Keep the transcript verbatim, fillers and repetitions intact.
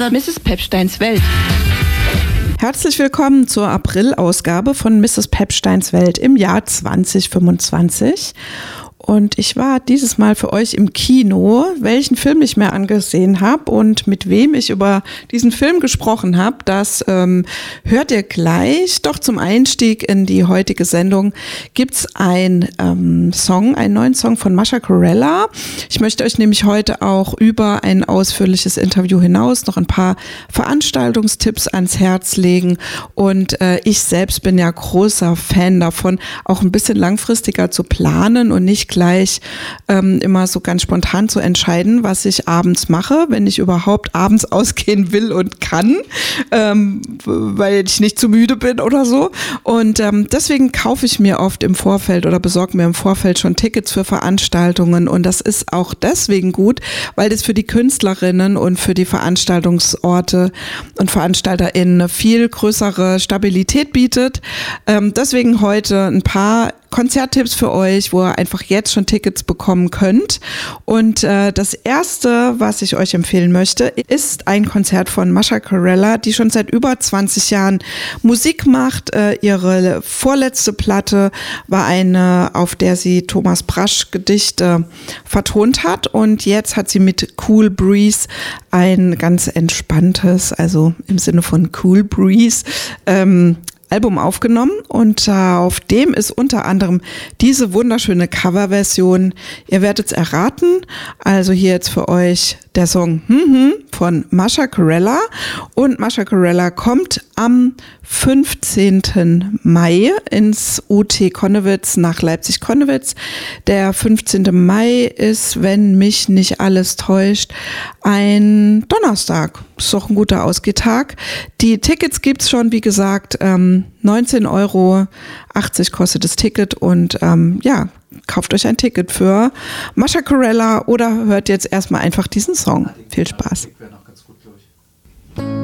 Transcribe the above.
Misses Pepsteins Welt. Herzlich willkommen zur April-Ausgabe von Misses Pepsteins Welt im Jahr zwanzig fünfundzwanzig. Und ich war dieses Mal für euch im Kino, welchen Film ich mir angesehen habe und mit wem ich über diesen Film gesprochen habe. Das ähm, hört ihr gleich. Doch zum Einstieg in die heutige Sendung gibt's ein ähm, Song, einen neuen Song von Mascha Corella. Ich möchte euch nämlich heute auch über ein ausführliches Interview hinaus noch ein paar Veranstaltungstipps ans Herz legen. Und äh, ich selbst bin ja großer Fan davon, auch ein bisschen langfristiger zu planen und nicht gleich ähm, immer so ganz spontan zu entscheiden, was ich abends mache, wenn ich überhaupt abends ausgehen will und kann, ähm, weil ich nicht zu müde bin oder so. Und ähm, deswegen kaufe ich mir oft im Vorfeld oder besorge mir im Vorfeld schon Tickets für Veranstaltungen. Und das ist auch deswegen gut, weil das für die Künstlerinnen und für die Veranstaltungsorte und VeranstalterInnen eine viel größere Stabilität bietet. Ähm, deswegen heute ein paar Konzerttipps für euch, wo ihr einfach jetzt schon Tickets bekommen könnt. Und äh, das erste, was ich euch empfehlen möchte, ist ein Konzert von Mascha Corella, die schon seit über zwanzig Jahren Musik macht. Äh, ihre vorletzte Platte war eine, auf der sie Thomas Brasch Gedichte vertont hat. Und jetzt hat sie mit Cool Breeze ein ganz entspanntes, also im Sinne von Cool Breeze, ähm, Album aufgenommen und äh, auf dem ist unter anderem diese wunderschöne Coverversion. Ihr werdet es erraten. Also hier jetzt für euch der Song hm, hm, von Mascha Corella. Und Mascha Corella kommt am fünfzehnten Mai ins U T Connewitz nach Leipzig-Connewitz. Der fünfzehnte Mai ist, wenn mich nicht alles täuscht, ein Donnerstag. Ist doch ein guter Ausgehtag. Die Tickets gibt's schon, wie gesagt, ähm, neunzehn Euro achtzig kostet das Ticket und ähm, ja, kauft euch ein Ticket für Mascha Corella oder hört jetzt erstmal einfach diesen Song. Viel Spaß.